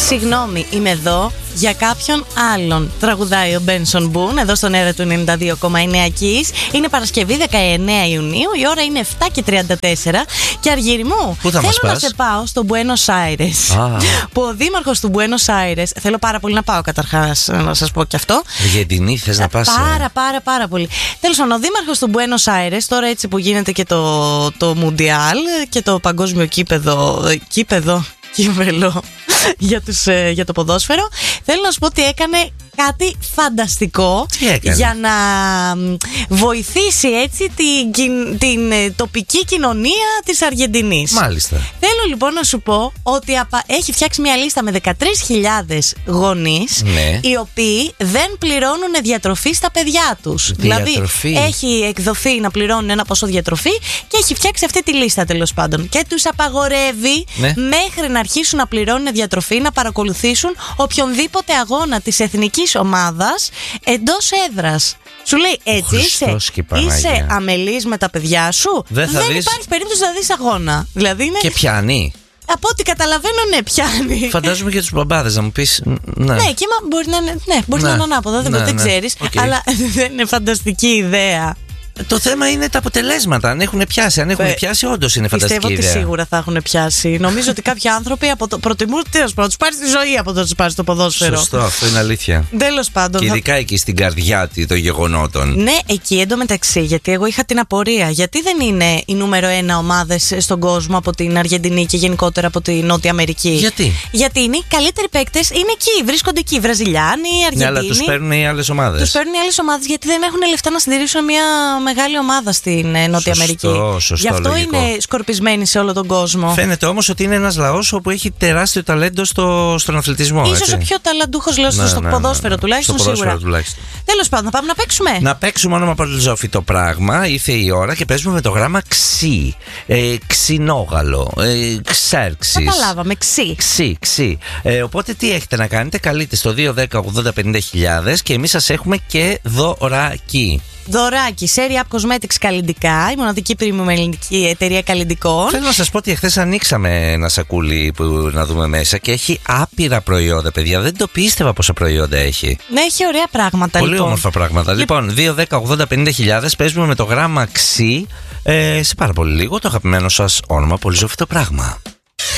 Συγγνώμη, είμαι εδώ για κάποιον άλλον. Τραγουδάει ο Μπένσον Μπουν εδώ στον αέρα του 92,9 Kiss. Είναι Παρασκευή 19 Ιουνίου, η ώρα είναι 7:34. Και Αργύρι μου, θέλω να σε πάω στο Buenos Aires. Που ο δήμαρχος του Buenos Aires, θέλω πάρα πολύ να πάω καταρχάς, να σας πω και αυτό. Αργεντινή θες να πας? Πάρα πολύ. Τέλος πάντων, ο δήμαρχος του Buenos Aires, τώρα έτσι που γίνεται και το Μουντιάλ και το παγκόσμιο κύπελο για το ποδόσφαιρο, θέλω να σου πω ότι έκανε κάτι φανταστικό για να βοηθήσει έτσι την τοπική κοινωνία της Αργεντινής. Μάλιστα. Θέλω λοιπόν να σου πω ότι έχει φτιάξει μια λίστα με 13.000 γονείς, ναι, οι οποίοι δεν πληρώνουν διατροφή στα παιδιά τους. Δηλαδή έχει εκδοθεί να πληρώνουν ένα ποσό διατροφή και έχει φτιάξει αυτή τη λίστα τέλος πάντων. Και τους απαγορεύει, ναι, μέχρι να αρχίσουν να πληρώνουν διατροφή, να παρακολουθήσουν οποιονδήποτε αγώνα της εθνικής ομάδας εντός έδρας. Σου λέει έτσι είσαι αμελής με τα παιδιά σου, δεν υπάρχει περίπτωση να δεις αγώνα. Δηλαδή είναι... Και πιάνει. Από ό,τι καταλαβαίνω, ναι, πιάνει. Φαντάζομαι και τους μπαμπάδες να μου πεις. Ναι, ναι, και μπορεί να είναι, ναι, μπορεί να είναι ανάποδα, δεν ξέρεις. Okay. Αλλά δεν είναι φανταστική ιδέα. Το θέμα είναι τα αποτελέσματα. Αν έχουν πιάσει, πιάσει, όντως είναι φανταστική ιδέα. Πιστεύω ότι σίγουρα θα έχουν πιάσει. Νομίζω ότι κάποιοι άνθρωποι προτιμούν να τους πάρει στη ζωή από το να τους πάρει στο ποδόσφαιρο. Σωστό, αυτό είναι αλήθεια. Τέλος πάντων. Και ειδικά εκεί στην καρδιά των γεγονότων. Ναι, εκεί εντωμεταξύ, γιατί εγώ είχα την απορία. Γιατί δεν είναι οι νούμερο 1 ομάδες στον κόσμο από την Αργεντινή και γενικότερα από τη Νότια Αμερική? Γιατί είναι οι καλύτεροι παίκτες, είναι εκεί, βρίσκονται εκεί. Βραζιλιάνοι, Αργεντινοί. Ναι, αλλά τους παίρνουν οι άλλες ομάδες. Τους παίρνουν οι άλλες ομάδες γιατί δεν έχουν λεφτά να συντηρήσουν μια μεγάλη ομάδα στην Νότια Αμερική. Γι' αυτό λογικό. Είναι σκορπισμένοι σε όλο τον κόσμο. Φαίνεται όμως ότι είναι ένας λαός όπου έχει τεράστιο ταλέντο στον αθλητισμό. Ίσως ο πιο ταλαντούχος λαός στο ποδόσφαιρο τουλάχιστον, σίγουρα. Τέλος πάντων, να πάμε να παίξουμε. Να παίξουμε ονοματοπαραλυζόφυτο πράγμα. Ήρθε η ώρα και παίζουμε με το γράμμα ξι. Ξινόγαλο. Ξέρξης. Καταλάβαμε, ξι. Οπότε τι έχετε να κάνετε? Καλείτε στο 210-80-50.000 και εμείς σας έχουμε και δωράκι. Δωράκι, Serie Up Cosmetics καλλυντικά, η μοναδική premium ελληνική εταιρεία καλλυντικών. Θέλω να σας πω ότι εχθές ανοίξαμε ένα σακούλι που να δούμε μέσα και έχει άπειρα προϊόντα, παιδιά. Δεν το πίστευα πόσα προϊόντα έχει. Ναι, έχει ωραία πράγματα. Πολύ όμορφα πράγματα. Λοιπόν, 210-80-50.000 παίζουμε με το γράμμα ξι. Σε πάρα πολύ λίγο το αγαπημένο σας όνομα πολυζόφυτο πράγμα.